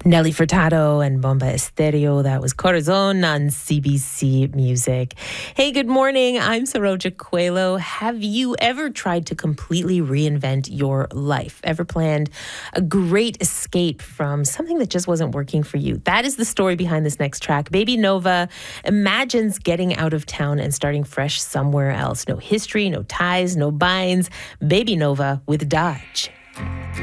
Nelly Furtado and Bomba Estéreo. That was Corazon on CBC Music. Hey, good morning. I'm Saroja Coelho. Have you ever tried to completely reinvent your life? Ever planned a great escape from something that just wasn't working for you? That is the story behind this next track. Baby Nova imagines getting out of town and starting fresh somewhere else. No history, no ties, no binds. Baby Nova with Dodge.